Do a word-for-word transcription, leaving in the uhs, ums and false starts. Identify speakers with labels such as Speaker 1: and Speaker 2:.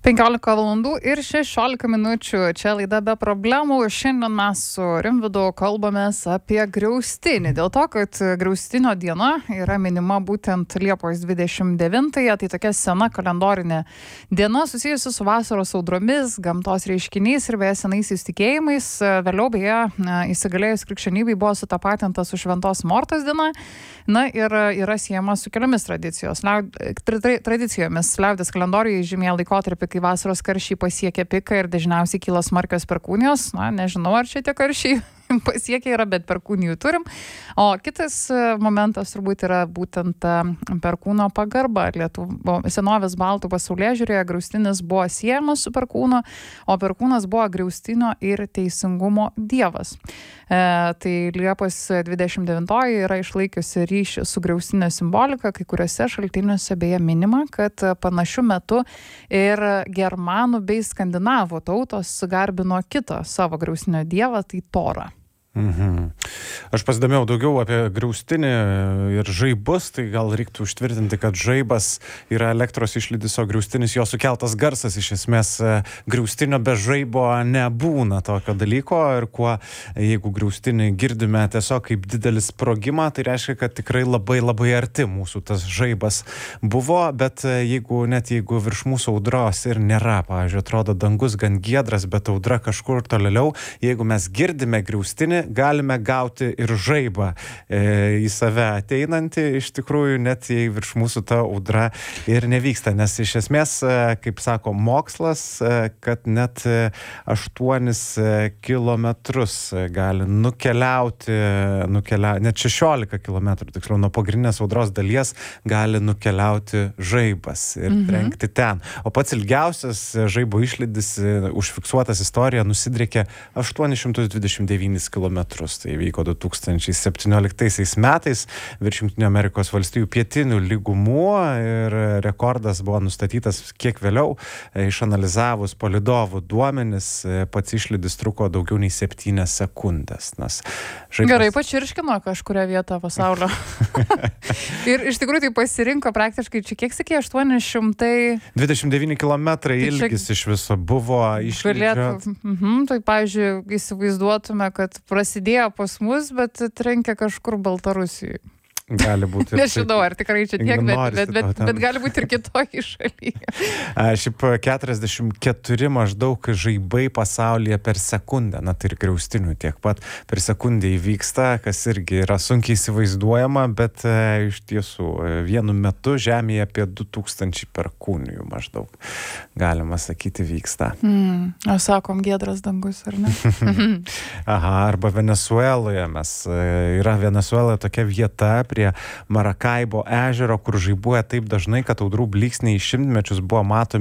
Speaker 1: penkiolika valandų ir šešiolika minučių. Čia laida Be problemų. Šiandien mes su Rimvydu kalbamės apie griaustinį. Dėl to, kad griaustinio diena yra minima būtent Liepos dvidešimt devintąją. Tai tokia sena kalendorinė diena susijusi su vasaros audromis, gamtos reiškiniais ir beje senaisiais tikėjimais. Vėliau beje įsigalėjus krikščionybei buvo sutapatinta su Šventos Mortos diena. Na ir yra siejama su keliomis tradicijos. Liaud... tra... tradicijomis. Liaudies kalendorijoje žymėja laikotarpį, kai vasaros karščiai pasiekia piką ir dažniausiai kyla smarkios perkūnijos. Na, nežinau, ar čia tie karščiai pasiekia yra, bet perkūnijų turim. O kitas momentas turbūt yra būtent perkūno pagarba. Lietuvo senovės baltų pasaulėžiūrėje griaustinis buvo siejamas su perkūnu, o perkūnas buvo griaustinio ir teisingumo dievas. E, tai Liepos dvidešimt devintoji yra išlaikiusi ryšį su griaustinio simbolika, kai kuriuose šaltiniuose beje minima, kad panašiu metu ir germanų bei skandinavų tautos garbino kitą savo griaustinio dievą, tai Torą.
Speaker 2: Mhm. Aš pasidomėjau daugiau apie griaustinį ir žaibus, tai gal reiktų užtvirtinti, kad žaibas yra elektros išlydis, o griaustinis jo sukeltas garsas. Iš esmės griaustinio be žaibo nebūna tokio dalyko ir kuo, jeigu griaustinį girdime tiesiog kaip didelį sprogimą, tai reiškia, kad tikrai labai labai arti mūsų tas žaibas buvo, bet jeigu net jeigu virš mūsų audros ir nėra, pavyzdžiui, atrodo dangus gan giedras, bet audra kažkur tolėliau, jeigu mes girdime griaustinį, galime gauti ir žaibą e, į save ateinantį, iš tikrųjų, net jei virš mūsų ta audra ir nevyksta, nes iš esmės, e, kaip sako mokslas, e, kad net aštuonis kilometrus gali nukeliauti, nukelia, net šešiolika kilometrų, tiksliau, nuo pagrindinės audros dalies gali nukeliauti žaibas ir mhm. trenkti ten. O pats ilgiausias žaibo išlydis, užfiksuotas istorija, nusidriekė aštuonis šimtus dvidešimt devynis kilometrus. Tai vyko du tūkstančiai septynioliktaisiais metais virš Jungtinių Amerikos valstijų pietinių lygumų ir rekordas buvo nustatytas kiek vėliau. Išanalizavus palydovų duomenis, pats išlydis truko daugiau nei septynias sekundės. Nes žaibas...
Speaker 1: Gerai, pačirškino kažkuria vieta pasaulio. Ir iš tikrųjų tai pasirinko praktiškai, čia kiek sakė, aštuoni šimtai
Speaker 2: dvidešimt devyni kilometrai tai ilgis čia... iš viso buvo išlydžio.
Speaker 1: Mhm, tai, pavyzdžiui, įsivaizduotume, kad prasidėjo pas mus, bet trenkia kažkur Baltarusijai.
Speaker 2: Gali būti.
Speaker 1: Nežinau, ar tikrai čia tiek, bet, bet, bet, bet, bet gali būti ir kitokį šalyje.
Speaker 2: Šiaip keturiasdešimt keturi maždaug žaibai pasaulyje per sekundę, na tai ir griaustinių tiek pat per sekundę įvyksta, kas irgi yra sunkiai įsivaizduojama, bet e, iš tiesų vienu metu Žemėje apie du tūkstančiai perkūnijų maždaug, galima sakyti, vyksta.
Speaker 1: Mm, o sakom, giedras dangus, ar ne?
Speaker 2: Aha, arba Venesueloje mes, yra Venesueloje tokia vieta prie Marakaibo ežero, kur žaibuoja taip dažnai, kad audrų blyksniai šimtmečius buvo matomi